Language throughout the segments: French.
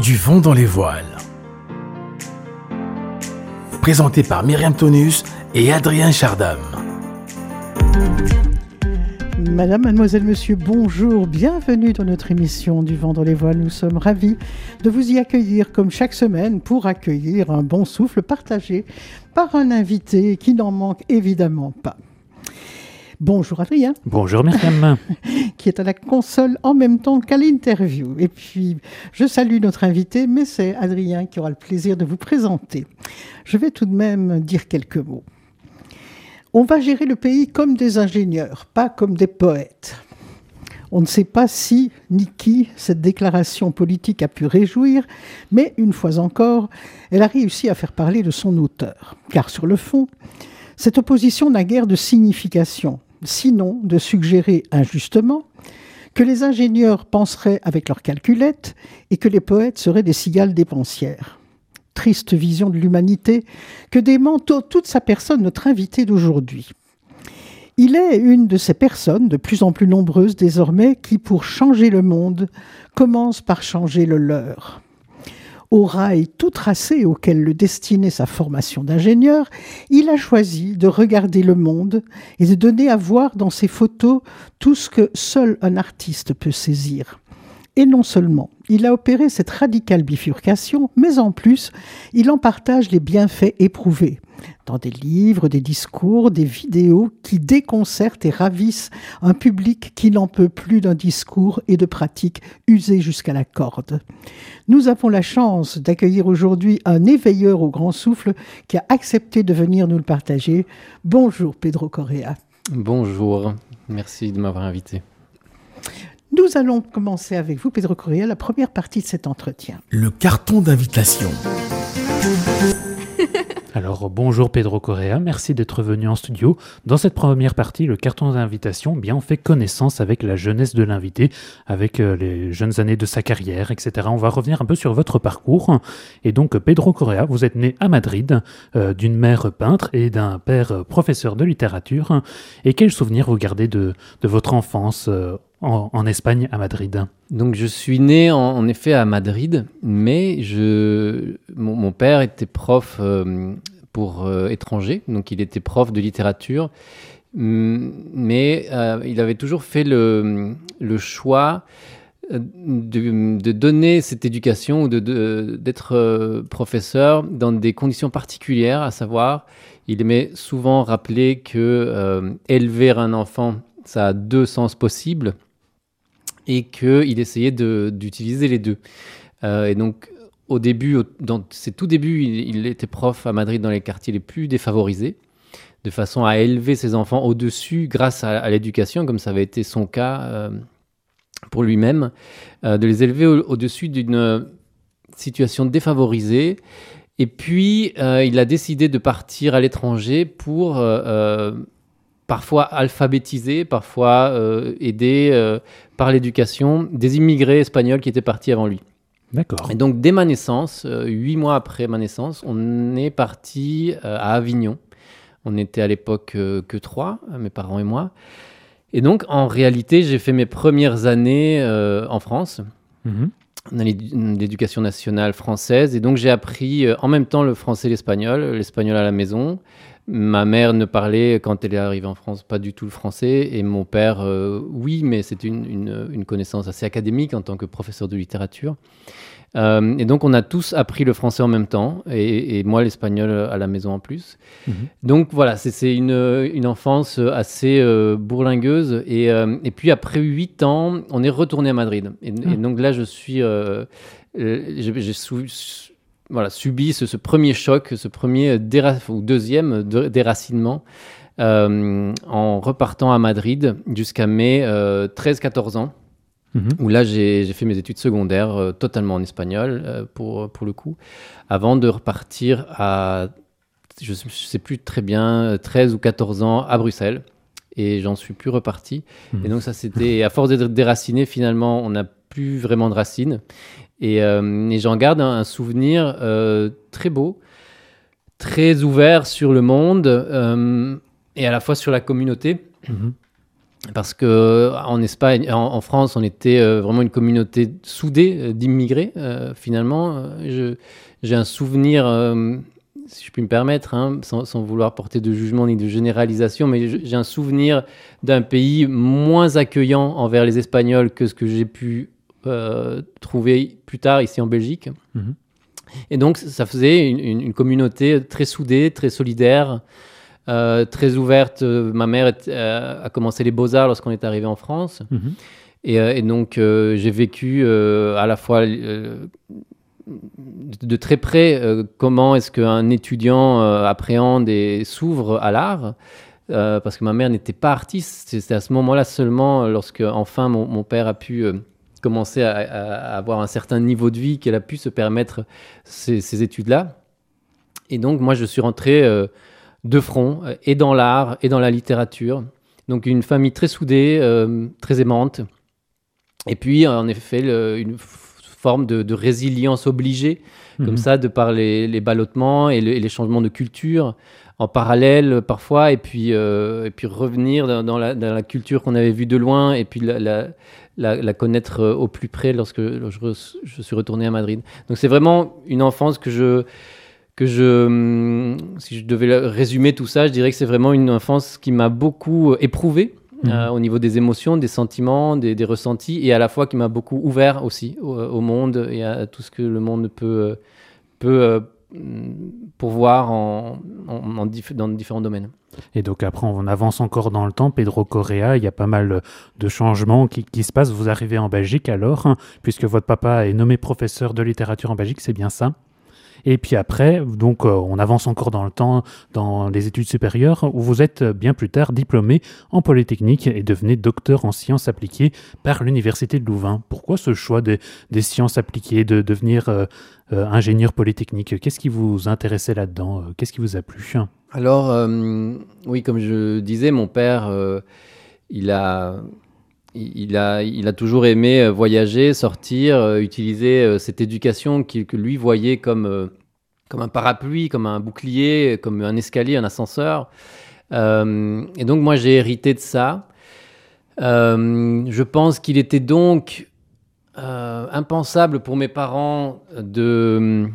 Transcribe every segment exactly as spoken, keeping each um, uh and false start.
Du vent dans les voiles. Présenté par Myriam Tonus et Adrien Chardam. Madame, mademoiselle, monsieur, bonjour, bienvenue dans notre émission du vent dans les voiles. Nous sommes ravis de vous y accueillir comme chaque semaine pour accueillir un bon souffle partagé par un invité qui n'en manque évidemment pas. Bonjour Adrien. Bonjour Myriam. Qui est à la console en même temps qu'à l'interview. Et puis, je salue notre invité, mais c'est Adrien qui aura le plaisir de vous présenter. Je vais tout de même dire quelques mots. On va gérer le pays comme des ingénieurs, pas comme des poètes. On ne sait pas si ni qui cette déclaration politique a pu réjouir, mais une fois encore, elle a réussi à faire parler de son auteur. Car sur le fond, cette opposition n'a guère de signification, sinon de suggérer injustement que les ingénieurs penseraient avec leurs calculettes et que les poètes seraient des cigales dépensières. Triste vision de l'humanité que dément toute sa personne notre invité d'aujourd'hui. Il est une de ces personnes, de plus en plus nombreuses désormais, qui, pour changer le monde, commencent par changer le leur. Au rail tout tracé auquel le destinait sa formation d'ingénieur, il a choisi de regarder le monde et de donner à voir dans ses photos tout ce que seul un artiste peut saisir. Et non seulement, il a opéré cette radicale bifurcation, mais en plus, il en partage les bienfaits éprouvés dans des livres, des discours, des vidéos qui déconcertent et ravissent un public qui n'en peut plus d'un discours et de pratiques usées jusqu'à la corde. Nous avons la chance d'accueillir aujourd'hui un éveilleur au grand souffle qui a accepté de venir nous le partager. Bonjour Pedro Correa. Bonjour, merci de m'avoir invité. Nous allons commencer avec vous, Pedro Correa, la première partie de cet entretien. Le carton d'invitation. Alors bonjour Pedro Correa, merci d'être venu en studio. Dans cette première partie, le carton d'invitation, bien on fait connaissance avec la jeunesse de l'invité, avec euh, les jeunes années de sa carrière, et cetera. On va revenir un peu sur votre parcours. Et donc Pedro Correa, vous êtes né à Madrid, euh, d'une mère peintre et d'un père euh, professeur de littérature. Et quels souvenirs vous gardez de, de votre enfance euh, en, en Espagne, à Madrid ? Donc je suis né en, en effet à Madrid, mais je, mon, mon père était prof euh, pour euh, étrangers, donc il était prof de littérature, mais euh, il avait toujours fait le, le choix de, de donner cette éducation ou de, de, d'être euh, professeur dans des conditions particulières, à savoir, il aimait souvent rappeler que euh, élever un enfant, ça a deux sens possibles, et qu'il essayait de, d'utiliser les deux. Euh, et donc, au début, au, dans ses tout débuts, il, il était prof à Madrid dans les quartiers les plus défavorisés, de façon à élever ses enfants au-dessus grâce à, à l'éducation, comme ça avait été son cas euh, pour lui-même, euh, de les élever au, au-dessus d'une situation défavorisée. Et puis, euh, il a décidé de partir à l'étranger pour... Euh, euh, parfois alphabétisés, parfois euh, aidés euh, par l'éducation des immigrés espagnols qui étaient partis avant lui. D'accord. Et donc, dès ma naissance, euh, huit mois après ma naissance, on est parti euh, à Avignon. On était à l'époque euh, que trois, mes parents et moi. Et donc, en réalité, j'ai fait mes premières années euh, en France, mmh. dans l'éducation nationale française. Et donc, j'ai appris euh, en même temps le français et l'espagnol, l'espagnol à la maison. Ma mère ne parlait, quand elle est arrivée en France, pas du tout le français. Et mon père, euh, oui, mais c'était une, une, une connaissance assez académique en tant que professeur de littérature. Euh, et donc, on a tous appris le français en même temps. Et, et moi, l'espagnol à la maison en plus. Mmh. Donc, voilà, c'est, c'est une, une enfance assez euh, bourlingueuse. Et, euh, et puis, après huit ans, on est retourné à Madrid. Et, mmh. et donc là, je suis... Euh, j'ai, j'ai sou- Voilà, subi ce, ce premier choc, ce premier déra- ou deuxième de, déracinement euh, en repartant à Madrid jusqu'à mes euh, treize treize ans, mmh. où là j'ai, j'ai fait mes études secondaires euh, totalement en espagnol euh, pour, pour le coup, avant de repartir à, je ne sais plus très bien, treize ou quatorze ans à Bruxelles. Et j'en suis plus reparti. Mmh. Et donc ça c'était, à force d'être déraciné, finalement on n'a plus vraiment de racines. Et, euh, et j'en garde un, un souvenir euh, très beau, très ouvert sur le monde euh, et à la fois sur la communauté. Mmh. Parce qu'en Espagne, en, en France, on était euh, vraiment une communauté soudée euh, d'immigrés, euh, finalement. Je, j'ai un souvenir, euh, si je puis me permettre, hein, sans, sans vouloir porter de jugement ni de généralisation, mais j'ai un souvenir d'un pays moins accueillant envers les Espagnols que ce que j'ai pu euh, trouver plus tard ici en Belgique. Mmh. Et donc, ça faisait une, une, une communauté très soudée, très solidaire, Euh, très ouverte. Ma mère est, euh, a commencé les beaux-arts lorsqu'on est arrivé en France. Mmh. Et, euh, et donc, euh, j'ai vécu euh, à la fois euh, de, de très près euh, comment est-ce qu'un étudiant euh, appréhende et s'ouvre à l'art. Euh, parce que ma mère n'était pas artiste. C'était à ce moment-là seulement, lorsque enfin mon, mon père a pu euh, commencer à, à avoir un certain niveau de vie, qu'elle a pu se permettre ces, ces études-là. Et donc, moi, je suis rentré... Euh, de front, et dans l'art, et dans la littérature. Donc une famille très soudée, euh, très aimante. Et puis, en effet, le, une f- forme de, de résilience obligée, mmh. comme ça, de par les, les ballottements et, le, et les changements de culture, en parallèle parfois, et puis, euh, et puis revenir dans, dans, la, dans la culture qu'on avait vue de loin, et puis la, la, la, la connaître au plus près lorsque, lorsque je, je suis retourné à Madrid. Donc c'est vraiment une enfance que je... que je, si je devais résumer tout ça, je dirais que c'est vraiment une enfance qui m'a beaucoup éprouvé mmh. euh, au niveau des émotions, des sentiments, des, des ressentis, et à la fois qui m'a beaucoup ouvert aussi au, au monde et à tout ce que le monde peut, peut euh, pourvoir en, en, en diff- dans différents domaines. Et donc après, on avance encore dans le temps. Pedro Correa, il y a pas mal de changements qui, qui se passent. Vous arrivez en Belgique alors, hein, puisque votre papa est nommé professeur de littérature en Belgique, c'est bien ça ? Et puis après, donc, euh, on avance encore dans le temps, dans les études supérieures, où vous êtes bien plus tard diplômé en Polytechnique et devenez docteur en sciences appliquées par l'Université de Louvain. Pourquoi ce choix des, des sciences appliquées, de devenir euh, euh, ingénieur polytechnique ? Qu'est-ce qui vous intéressait là-dedans ? Qu'est-ce qui vous a plu ? Alors, euh, oui, comme je disais, mon père, euh, il a... Il a, il a toujours aimé voyager, sortir, euh, utiliser euh, cette éducation qu'il, que lui voyait comme, euh, comme un parapluie, comme un bouclier, comme un escalier, un ascenseur. Euh, et donc, moi, j'ai hérité de ça. Euh, je pense qu'il était donc euh, impensable pour mes parents de...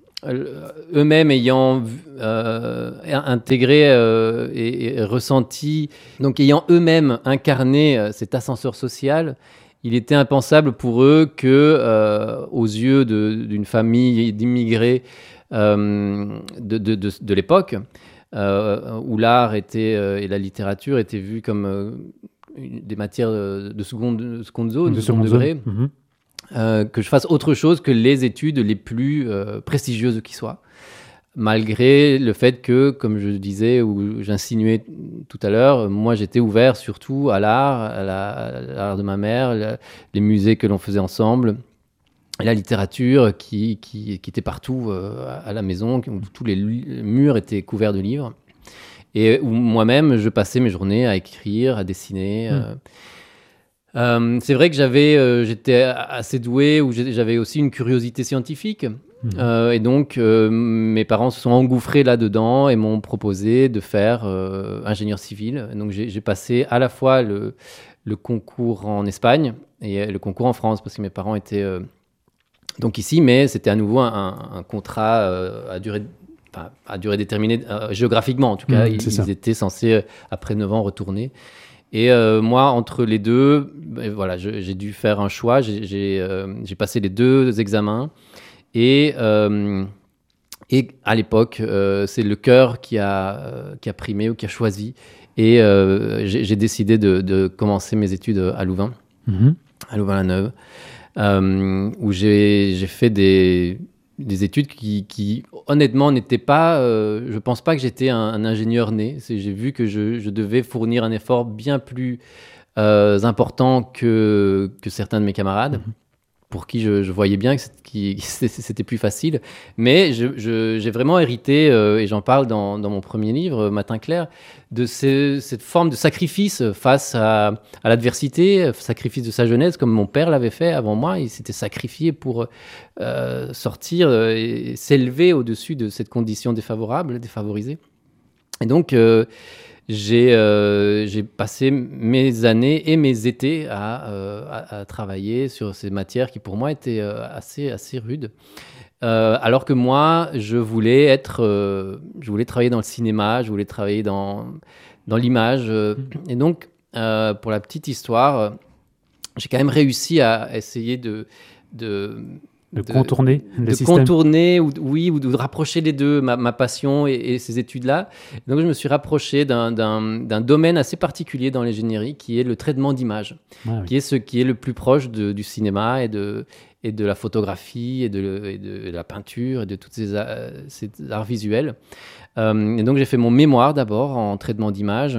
eux-mêmes ayant euh, intégré euh, et, et ressenti, donc ayant eux-mêmes incarné euh, cet ascenseur social, il était impensable pour eux que, euh, aux yeux de, d'une famille d'immigrés euh, de, de, de, de l'époque, euh, où l'art était, euh, et la littérature étaient vus comme euh, des matières de seconde, de seconde zone, de, de second degré, mmh. Euh, que je fasse autre chose que les études les plus euh, prestigieuses qui soient, malgré le fait que, comme je disais ou j'insinuais tout à l'heure, moi j'étais ouvert surtout à l'art, à, la, à l'art de ma mère, la, les musées que l'on faisait ensemble, la littérature qui, qui, qui était partout euh, à la maison, où tous les murs étaient couverts de livres, et où moi-même je passais mes journées à écrire, à dessiner. Mmh. Euh, Euh, c'est vrai que j'avais, euh, j'étais assez doué, ou j'avais aussi une curiosité scientifique. Mmh. Euh, et donc, euh, mes parents se sont engouffrés là-dedans et m'ont proposé de faire euh, ingénieur civil. Et donc, j'ai, j'ai passé à la fois le, le concours en Espagne et le concours en France, parce que mes parents étaient euh, donc ici, mais c'était à nouveau un, un contrat euh, à durée... Enfin, à durée déterminée, euh, géographiquement en tout cas. Mmh, ils, ils étaient censés, après neuf ans, retourner. Et euh, moi, entre les deux, ben, voilà, je, j'ai dû faire un choix. J'ai, j'ai, euh, j'ai passé les deux examens. Et, euh, et à l'époque, euh, c'est le cœur qui a, euh, qui a primé ou qui a choisi. Et euh, j'ai, j'ai décidé de, de commencer mes études à Louvain, mmh. à Louvain-la-Neuve, euh, où j'ai, j'ai fait des... des études qui, qui honnêtement, n'étaient pas... Euh, je ne pense pas que j'étais un, un ingénieur né. C'est, j'ai vu que je, je devais fournir un effort bien plus euh, important que, que certains de mes camarades, mmh. pour qui je, je voyais bien que c'était, qui, c'était plus facile. Mais je, je, j'ai vraiment hérité, euh, et j'en parle dans, dans mon premier livre, Matin clair, de ce, cette forme de sacrifice face à, à l'adversité, sacrifice de sa jeunesse, comme mon père l'avait fait avant moi. Il s'était sacrifié pour euh, sortir et s'élever au-dessus de cette condition défavorable, défavorisée. Et donc, euh, j'ai, euh, j'ai passé mes années et mes étés à, euh, à, à travailler sur ces matières qui pour moi étaient euh, assez, assez rudes. Euh, alors que moi, je voulais être, euh, je voulais travailler dans le cinéma, je voulais travailler dans, dans l'image. Euh, et donc, euh, pour la petite histoire, j'ai quand même réussi à essayer de... de De, de contourner le de système. contourner, ou, oui, ou de rapprocher les deux, ma, ma passion et, et ces études-là. Donc, je me suis rapproché d'un, d'un, d'un domaine assez particulier dans l'ingénierie, qui est le traitement d'image, Ah, oui. qui est ce qui est le plus proche de, du cinéma et de, et de la photographie et de, et de, et de la peinture et de tous ces, euh, ces arts visuels. Euh, et donc, j'ai fait mon mémoire d'abord en traitement d'image,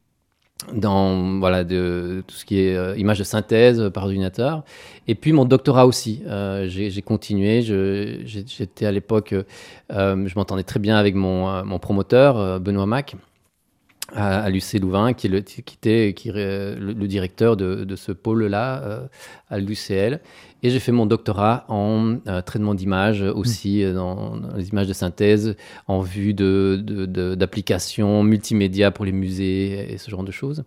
dans voilà, de, tout ce qui est euh, image de synthèse par ordinateur. Et puis mon doctorat aussi. Euh, j'ai, j'ai continué. Je, j'ai, j'étais à l'époque, euh, je m'entendais très bien avec mon, euh, mon promoteur, euh, Benoît Mac, à, à l'U C Louvain, qui, est le, qui était qui, le, le directeur de, de ce pôle-là euh, à l'U C L. Et j'ai fait mon doctorat en euh, traitement d'image aussi, mmh. dans, dans les images de synthèse, en vue de, de, de, d'applications multimédia pour les musées et ce genre de choses.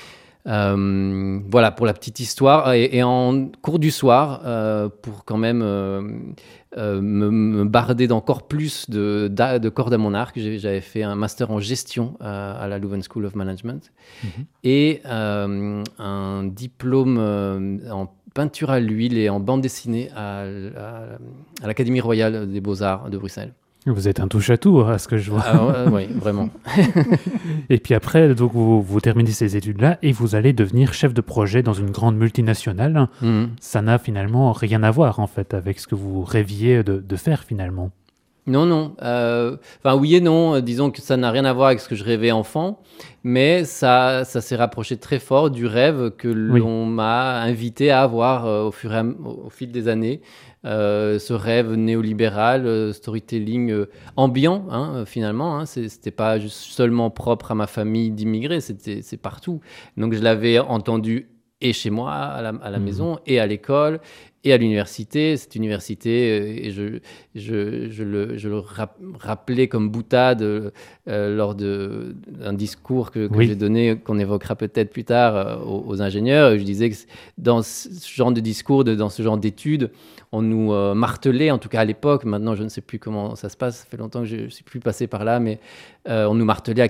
Euh, voilà pour la petite histoire. Et, et en cours du soir, euh, pour quand même euh, euh, me, me barder d'encore plus de, de, de cordes à mon arc, j'ai, j'avais fait un master en gestion euh, à la Leuven School of Management mmh. et euh, un diplôme euh, en peinture à l'huile et en bande dessinée à, à, à l'Académie royale des beaux-arts de Bruxelles. Vous êtes un touche-à-tout, à ce que je vois. Ah, ouais, oui, vraiment. Et puis après, donc, vous, vous terminez ces études-là et vous allez devenir chef de projet dans une grande multinationale. Mmh. Ça n'a finalement rien à voir, en fait, avec ce que vous rêviez de, de faire, finalement. Non, non. Euh, enfin, oui et non. Disons que ça n'a rien à voir avec ce que je rêvais enfant, mais ça, ça s'est rapproché très fort du rêve que l'on oui. m'a invité à avoir euh, au, fur et à, au, au fil des années. Euh, ce rêve néolibéral, euh, storytelling euh, ambiant, hein, finalement. Hein, c'est, c'était pas juste seulement propre à ma famille d'immigrés, c'était, c'est partout. Donc, je l'avais entendu et chez moi, à la, à la mmh. maison, et à l'école, et à l'université. Cette université, euh, et je, je, je, le, je le rap- rappelais comme boutade euh, lors de, d'un discours que, que oui. j'ai donné, qu'on évoquera peut-être plus tard euh, aux, aux ingénieurs. Je disais que dans ce genre de discours, de, dans ce genre d'études, on nous euh, martelait, en tout cas à l'époque, maintenant je ne sais plus comment ça se passe, ça fait longtemps que je ne suis plus passé par là, mais euh, on nous martelait à